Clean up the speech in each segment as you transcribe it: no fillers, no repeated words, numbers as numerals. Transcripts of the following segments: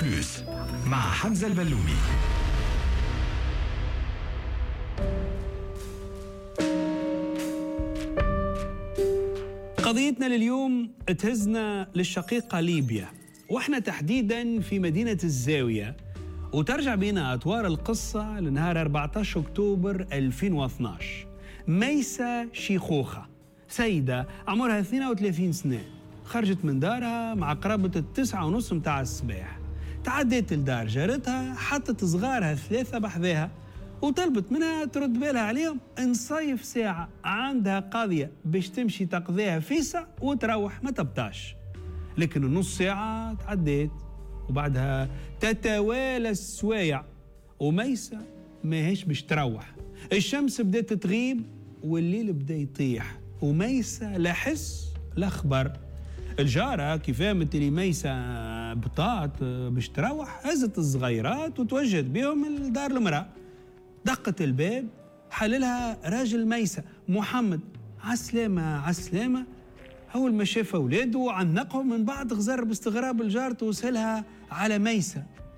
بلوس مع حمزة البلومي. قضيتنا لليوم تهزنا للشقيقة ليبيا، واحنا تحديدا في مدينة الزاوية، وترجع بنا أطوار القصة لنهار 14 أكتوبر 2012. ميسة شيخوخة، سيدة عمرها 32 سنة، خرجت من دارها مع قرابة 9:30 متاع الصباح. تعديت لدار جارتها، حطت صغارها 3 بحذاها وطلبت منها ترد بالها عليهم نصيف ساعة، عندها قضية باش تمشي تقضيها فيسا وتروح ما تبطاش. لكن النص ساعة تعديت وبعدها تتوالى السوايع وميسة ماهيش باش تروح. الشمس بدأت تغيب والليل بدأ يطيح وميسة لا حس لا خبر. الجارة كيف فهمت اللي ميسة بطاط باش تروح، هزت الصغيرات وتوجهت بهم لدار المرأة. دقت الباب، حللها راجل ميسة محمد. عالسلامة عالسلامة. أول ما شاف أولاده عنقهم، من بعد غزر باستغراب الجارة وسألها على ميسة.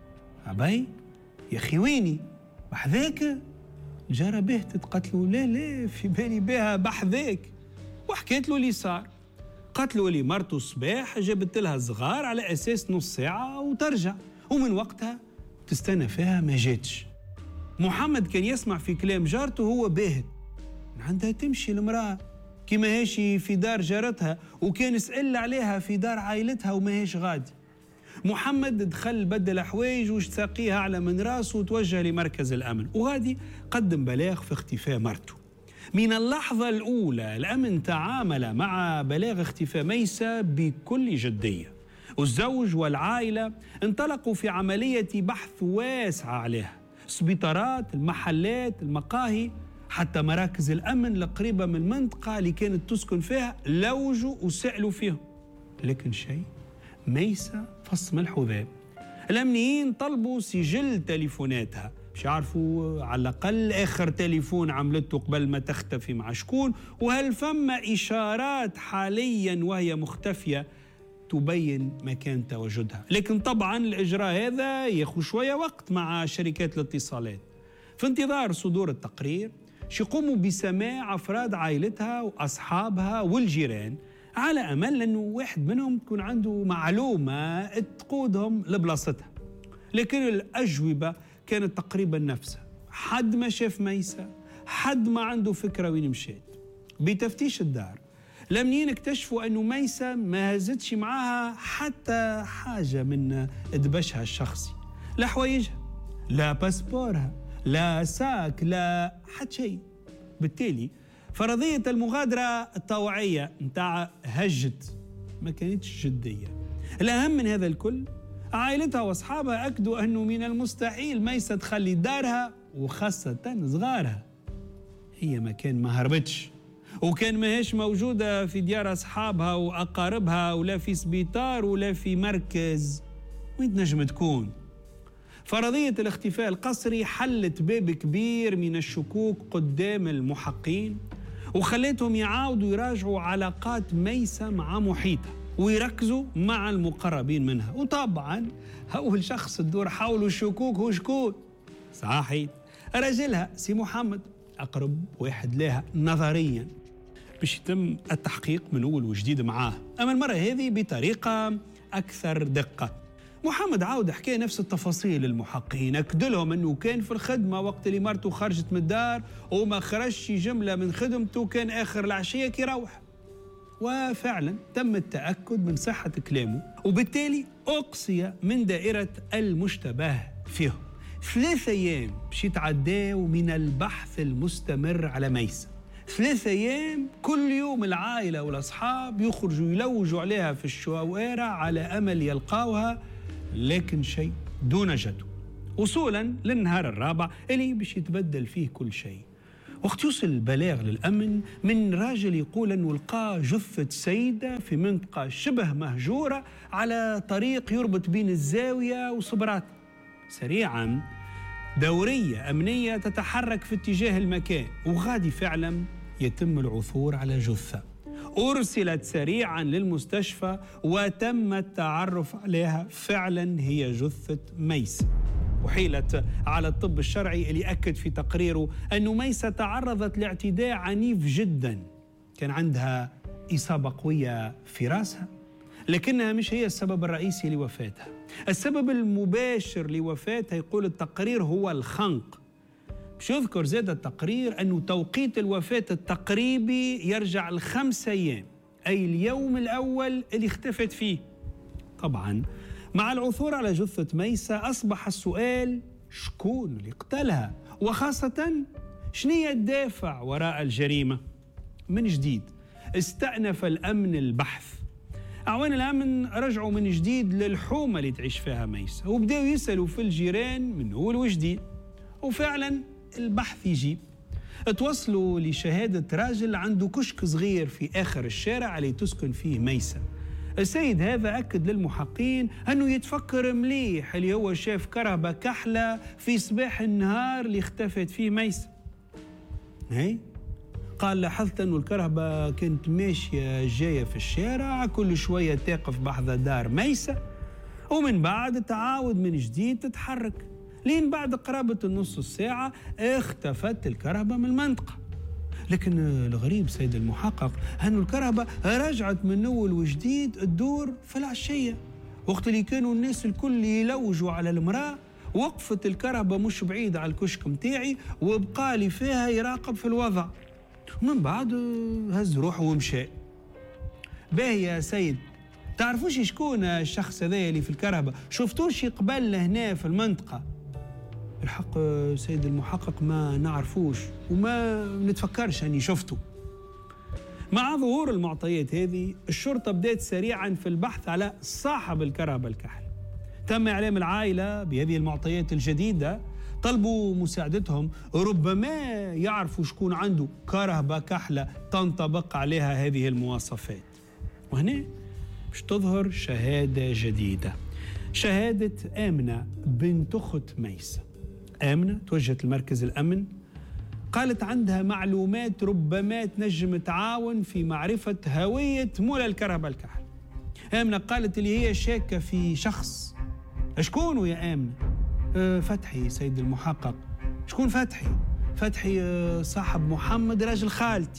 أبي يا أخي ويني بحذاك؟ الجارة بهتت، قالت له لا في بالي بها بحذاك، وحكيت له اللي صار. قالت له اللي مرته الصباح جابت لها صغار على أساس نص ساعة وترجع، ومن وقتها تستنى فيها ما جاتش. محمد كان يسمع في كلام جارته وهو باهت، عندها تمشي المرأة كما هاشي في دار جارتها، وكان يسأل عليها في دار عائلتها وما هاش غادي. محمد دخل بدل حوايج واشتاقيها على من راسه وتوجه لمركز الأمن، وغادي قدم بلاغ في اختفاء مرته. من اللحظة الأولى الأمن تعامل مع بلاغ اختفاء ميسة بكل جدية، والزوج والعائلة انطلقوا في عملية بحث واسعة عليها. سبيطارات، المحلات، المقاهي، حتى مراكز الأمن القريبة من المنطقة اللي كانت تسكن فيها لوجوا وسألوا فيهم، لكن شيء. ميسة فص ملح وذاب. الأمنيين طلبوا سجل تليفوناتها باش يعرفوا على الأقل آخر تليفون عملته قبل ما تختفي مع شكون، وهل فما إشارات حاليا وهي مختفية تبين مكان تواجدها. لكن طبعا الإجراء هذا ياخذ شوية وقت مع شركات الاتصالات. في انتظار صدور التقرير يقوموا بسماع أفراد عائلتها وأصحابها والجيران، على أمل أنه واحد منهم تكون عنده معلومة تقودهم لبلاصتها. لكن الأجوبة كانت تقريبا نفسها، حد ما شاف ميسة، حد ما عنده فكرة وين مشيت. بتفتيش الدار الأمنيين اكتشفوا أنه ميسة ما هزتش معاها حتى حاجة من دبشها الشخصي، لا حوايجها، لا باسبورها، لا ساك، لا حد شيء. بالتالي فرضية المغادرة الطوعية متاع هجت ما كانتش جدية. الأهم من هذا الكل، عائلتها وأصحابها أكدوا أنه من المستحيل ميسة تخلي دارها وخاصة صغارها. هي ما كان ما هربتش، وكان ما هيش موجودة في ديار أصحابها وأقاربها، ولا في سبيطار ولا في مركز. وين تنجم تكون؟ فرضية الاختفاء القسري حلت باب كبير من الشكوك قدام المحققين، وخلتهم يعاودوا يراجعوا علاقات ميسة مع محيطها ويركزوا مع المقربين منها. وطبعا أول شخص تدور حول الشكوك هو شكون؟ صحيح رجلها سي محمد، أقرب واحد لها نظريا، باش يتم التحقيق من أول وجديد معاه، أما المرة هذه بطريقة أكثر دقة. محمد عاود حكى نفس التفاصيل للمحققين، أكد لهم أنه كان في الخدمة وقت اللي مرته خرجت من الدار وما خرجش جملة من خدمته، كان آخر العشية كي يروح. وفعلا تم التأكد من صحة كلامه، وبالتالي أقصي من دائرة المشتبه فيهم. 3 أيام باش يتعداو من البحث المستمر على ميسة. 3 أيام كل يوم العائلة والأصحاب يخرجوا يلوجوا عليها في الشوارع على أمل يلقاوها، لكن شيء دون جدوى، وصولا للنهار الرابع اللي باش يتبدل فيه كل شيء. وقت يوصل البلاغ للأمن من راجل يقول أنه لقى جثة سيدة في منطقة شبه مهجورة على طريق يربط بين الزاوية وصبرات. سريعا دورية أمنية تتحرك في اتجاه المكان، وغادي فعلا يتم العثور على جثة. أرسلت سريعا للمستشفى وتم التعرف عليها، فعلا هي جثة ميسة. وحيلت على الطب الشرعي اللي أكد في تقريره أن ميسة تعرضت لاعتداء عنيف جدا، كان عندها إصابة قوية في رأسها، لكنها مش هي السبب الرئيسي لوفاتها. السبب المباشر لوفاتها يقول التقرير هو الخنق. باش يذكر زاد التقرير أنه توقيت الوفاة التقريبي يرجع ل5 أيام، أي اليوم الأول اللي اختفت فيه. طبعا مع العثور على جثة ميسة أصبح السؤال شكون اللي قتلها، وخاصة شنية الدافع وراء الجريمة. من جديد استأنف الأمن البحث. أعوان الأمن رجعوا من جديد للحومة اللي تعيش فيها ميسة، وبدأوا يسألوا في الجيران من أول وجديد، وفعلا البحث يجيب. توصلوا لشهادة راجل عنده كشك صغير في آخر الشارع اللي تسكن فيه ميسة. السيد هذا أكد للمحققين أنه يتفكر مليح اللي هو شاف كرهبة كحلة في صباح النهار اللي اختفت فيه ميسة. هي قال لاحظت أنه الكرهبة كانت ماشية جاية في الشارع، كل شوية تقف بحذا دار ميسة، ومن بعد تعاود من جديد تتحرك، لين بعد قرابة النص الساعة اختفت الكرهبة من المنطقة. لكن الغريب سيد المحقق أنه الكرهبة رجعت من أول وجديد تدور في العشية، وقت اللي كانوا الناس الكل يلوجوا على المرأة. وقفت الكرهبة مش بعيد على الكشك متاعي، وبقى لي فيها يراقب في الوضع، ومن بعد هز روحه ومشى. باهي يا سيد، تعرفوش شكون الشخص هذا اللي في الكرهبة؟ شفتوش قبل هنا في المنطقة؟ الحق سيد المحقق ما نعرفوش وما نتفكرش أني شفته. مع ظهور المعطيات هذه الشرطة بدأت سريعا في البحث على صاحب الكرهبة الكحل. تم إعلام العائلة بهذه المعطيات الجديدة، طلبوا مساعدتهم، ربما يعرفوا شكون عنده كرهبة كحلة تنطبق عليها هذه المواصفات. وهنا مش تظهر شهادة جديدة، شهادة آمنة بنت أخت ميسة. آمنة توجهت لمركز الأمن، قالت عندها معلومات ربما تنجم تعاون في معرفة هوية مولى الكرهبة الكحل. آمنة قالت اللي هي شاكة في شخص. شكونه يا آمنة؟ فتحي سيد المحقق. شكون فتحي؟ فتحي صاحب محمد راجل خالتي.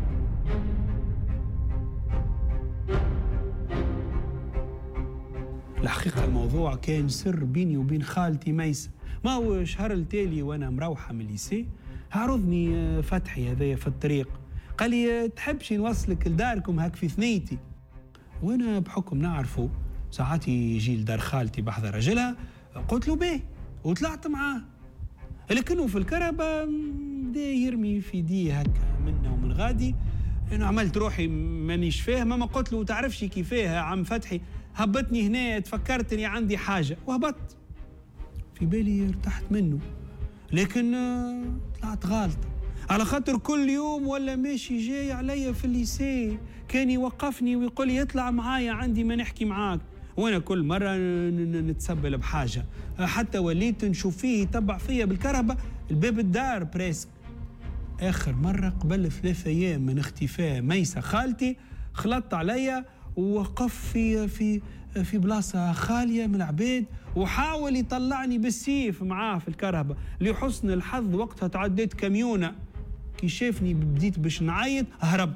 الحقيقة الموضوع كان سر بيني وبين خالتي ميسة. ما هو شهر التالي وانا مروحة من الليسي عرضني فتحي هذايا في الطريق، قال لي تحبش نوصلك لداركم هاك في ثنيتي؟ وانا بحكم نعرفه ساعات يجي لدار خالتي بحذا رجلها، قلت له بيه وطلعت معاه. لكنه في الكرهبة بدا يرمي في دي هكا منا ومن غادي، انا عملت روحي مانيش فاهمه. ما قلت له تعرفش كيفاه عم فتحي، هبطني هنا تفكرتني عندي حاجه وهبطت. في بالي ارتحت منه، لكن طلعت غالطه، على خاطر كل يوم ولا ماشي جاي عليا في الليسي كان يوقفني ويقول لي اطلع معايا عندي ما نحكي معاك، وانا كل مره نتسبل بحاجه، حتى وليت نشوف فيه يتبع فيا بالكرهبه الباب الدار بريسك. اخر مره قبل 3 أيام من اختفاء ميسة خالتي خلطت عليا ووقف في بلاصه خاليه من العباد وحاول يطلعني بالسيف معاه في الكرهبه. لحسن الحظ وقتها تعديت كميونه، كي شافني بديت باش نعيط هرب.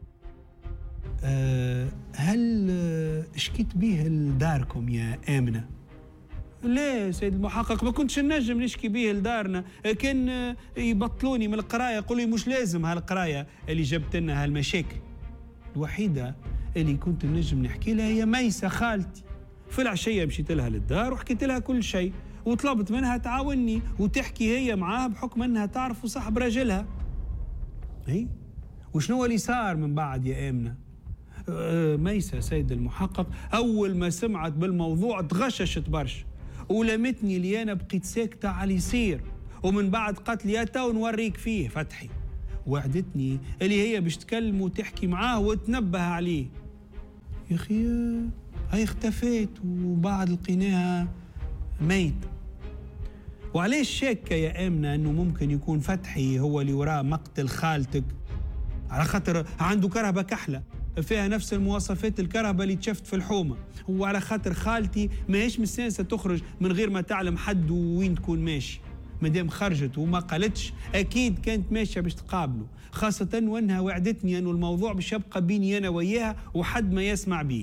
هل شكيت به لداركم يا آمنة؟ لا سيد المحقق، ما كنتش نجم نشكي به لدارنا، كان يبطلوني من القراية، يقولوا لي مش لازم هالقراية اللي جبت لنا هالمشاكل. الوحيدة اللي كنت نجم نحكي لها هي ميسة خالتي. في العشية مشيت لها للدار وحكيت لها كل شيء، وطلبت منها تعاوني وتحكي هي معاه بحكم انها تعرف صاحب راجلها. هي وشنو اللي صار من بعد يا آمنة؟ ميسة سيد المحقق أول ما سمعت بالموضوع تغششت برشا ولمتني لي أنا بقيت ساكتة على يصير، ومن بعد قالت لي تو نوريك فيه فتحي، وعدتني اللي هي باش تكلم وتحكي معاه وتنبه عليه. يا أخي هاي اختفيت وبعد لقيناها ميت. وعليش شاكة يا آمنة أنه ممكن يكون فتحي هو اللي وراء مقتل خالتك؟ على خاطر عنده كرهبة كحلة، فيها نفس المواصفات الكرهبة اللي تشفت في الحومة، وعلى خاطر خالتي ماهيش مستانسة تخرج من غير ما تعلم حد وين تكون ماشي. مادام خرجت وما قالتش أكيد كانت ماشية باش تقابله، خاصة وأنها وعدتني أنه الموضوع باش يبقى بيني أنا وياها وحد ما يسمع بيه.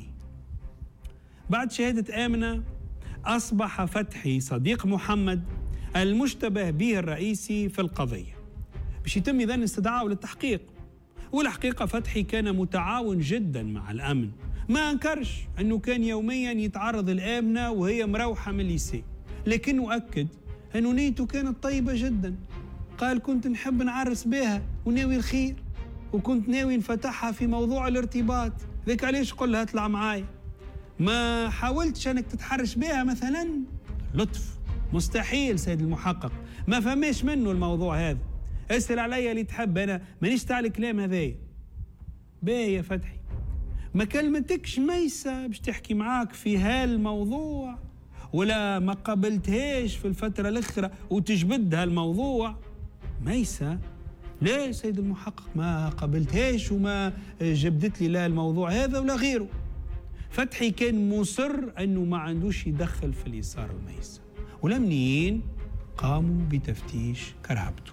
بعد شهادة آمنة أصبح فتحي صديق محمد المشتبه به الرئيسي في القضية، باش يتم إذن استدعائه للتحقيق. والحقيقة فتحي كان متعاون جدا مع الأمن، ما أنكرش أنه كان يوميا يتعرض الآمنة وهي مروحة من الليسي، لكنه أكد أنه نيته كانت طيبة جدا. قال كنت نحب نعرس بها وناوي الخير، وكنت ناوي نفتحها في موضوع الارتباط، ذيك علاش قل لها اطلع معاي. ما حاولتش أنك تتحرش بها مثلا؟ لطف، مستحيل سيد المحقق، ما فماش منه الموضوع هذا، اسأل عليا اللي تحب، أنا مانيش تاع الكلام هذايا. باهي يا فتحي، ما كلمتكش ميسة باش تحكي معاك في هالموضوع؟ ولا ما قابلتهاش في الفترة الأخرى وتجبد هالموضوع؟ ميسة؟ لا سيد المحقق، ما قابلتهاش وما جبدت لي لا الموضوع هذا ولا غيره. فتحي كان مصر أنه ما عندوش يدخل في اللي صار الميسة، والأمنيين قاموا بتفتيش كرهبته.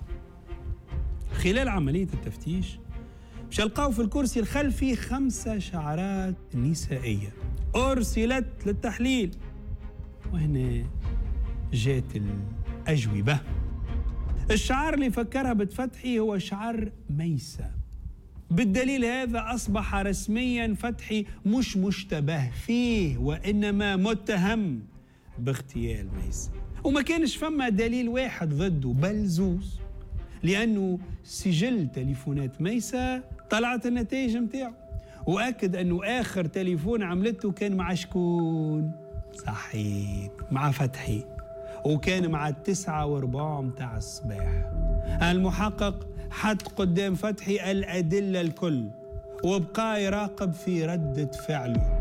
خلال عملية التفتيش مش لقاو في الكرسي الخلفي 5 شعرات نسائية أرسلت للتحليل. وهنا جات الأجوبة. الشعار اللي فكرها بفتحي هو شعار ميسة. بالدليل هذا أصبح رسميا فتحي مش مشتبه فيه، وإنما متهم باغتيال ميسة. وما كانش فما دليل واحد ضده بل زوز، لأنه سجل تليفونات ميسة طلعت النتائج متاعه، وأكد أنه آخر تليفون عملته كان مع شكون؟ صحيح، مع فتحي، وكان مع 9:15 متاع الصباح. المحقق حط قدام فتحي الأدلة الكل وبقى يراقب في ردة فعله.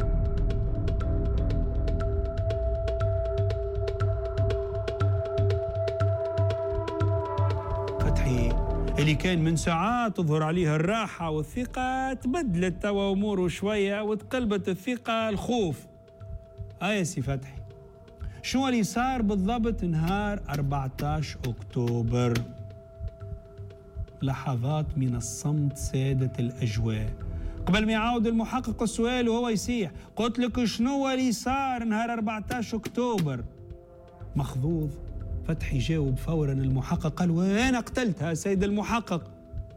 فتحي اللي كان من ساعات تظهر عليها الراحة والثقة تبدلت توا أموره شوية وتقلبت الثقة الخوف. يا سي فتحي، شو اللي صار بالضبط نهار 14 أكتوبر؟ لحظات من الصمت سادت الأجواء. قبل ما يعاود المحقق السؤال وهو يسيح، قلت لك شنو اللي صار نهار 14 أكتوبر؟ مخضوض فتحي جاوب فورا المحقق، قال وأنا قتلتها سيد المحقق.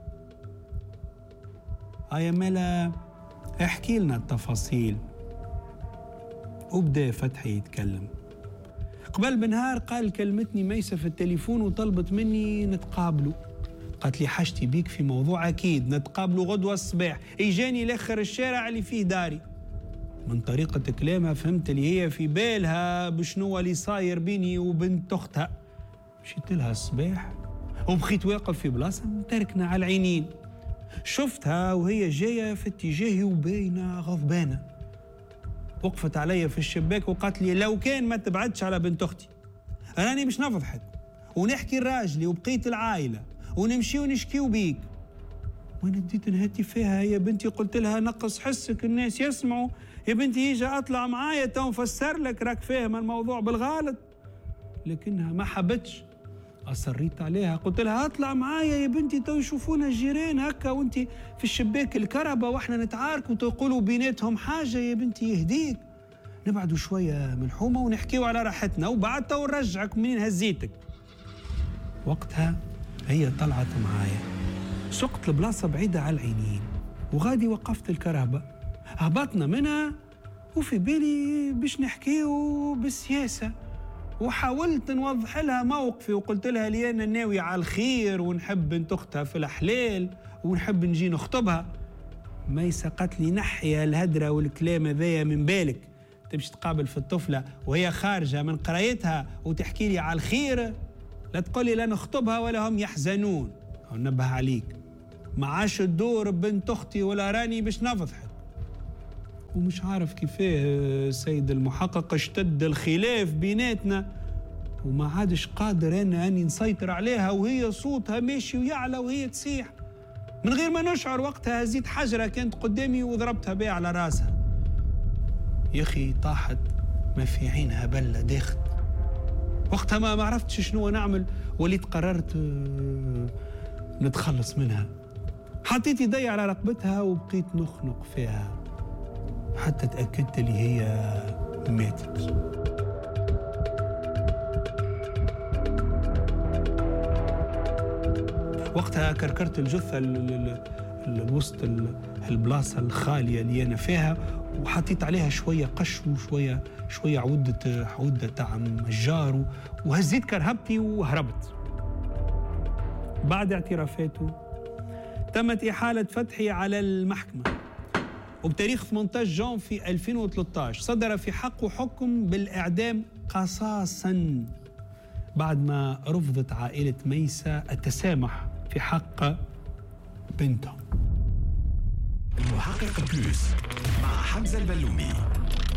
يا ملا احكي لنا التفاصيل. وبدأ فتحي يتكلم. قبل بنهار قال كلمتني ميسة في التليفون وطلبت مني نتقابلوا، قالت لي حاجتي بيك في موضوع أكيد، نتقابلوا غدوة الصباح، إجاني لآخر الشارع اللي فيه داري. من طريقة كلامها فهمت اللي هي في بالها بشنو اللي صاير بيني وبنت أختها. مشيت لها الصباح وبخيت واقف في بلاصة متركنا على العينين، شفتها وهي جاية في اتجاهي وباينة غضبانة. وقفت عليا في الشباك وقالت لي لو كان ما تبعدش على بنت أختي راني مش نفضحك ونحكي لراجلي وبقية العائلة ونمشي ونشكيو بيك. وانا بديت نهتي فيها يا بنتي، قلت لها نقص حسك الناس يسمعوا، يا بنتي يجي اطلع معايا تو نفسر لك راك فاهم الموضوع بالغلط. لكنها ما حبتش، اصريت عليها قلت لها اطلع معايا يا بنتي تو يشوفونا الجيران هكا وانت في الشباك الكربة واحنا نتعارك وتقولوا بيناتهم حاجة، يا بنتي يهديك نبعدوا شوية من الحومة ونحكيوا على راحتنا وبعد تو نرجعك منين هزيتك. وقتها هي طلعت معايا، سقت البلاصة بعيدة على العينين وغادي وقفت الكرهبة، هبطنا منها وفي بالي باش نحكيو بالسياسة، وحاولت نوضح لها موقفي وقلت لها لي أنا ناوي على الخير ونحب بنت أختها في الحلال ونحب نجي نخطبها. ميسة قالت لي نحي الهدرة والكلام هذايا من بالك، تمشي تقابل في الطفلة وهي خارجة من قرايتها وتحكي لي على الخير، لا تقولي لا نخطبها ولا هم يحزنون. ونبه عليك ما عاش الدور ببنت أختي ولا راني باش نفضحك. ومش عارف كيفاه سيد المحقق اشتد الخلاف بيناتنا وما عادش قادر أنا أني نسيطر عليها، وهي صوتها ماشي ويعلى وهي تصيح. من غير ما نشعر وقتها هزيت حجرة كانت قدامي وضربتها بها على راسها. يا أخي طاحت ما في عينها بلة داخت. وقتها ما عرفتش شنو نعمل، وليت قررت نتخلص منها. حطيت يدي على رقبتها وبقيت نخنق فيها حتى تأكدت اللي هي ماتت. وقتها كركرت الجثة الوسط البلاصة الخالية اللي أنا فيها، وحطيت عليها شوية قش وشوية عودة تاع مجار، وهزيت كرهبتي وهربت. بعد اعترافاته تمت إحالة فتحي على المحكمة، وبتاريخ 18 جون في 2013 صدر في حقه حكم بالإعدام قصاصاً، بعد ما رفضت عائلة ميسة التسامح في حق بنتهم. المحقق بلوس مع حمزة البلومي.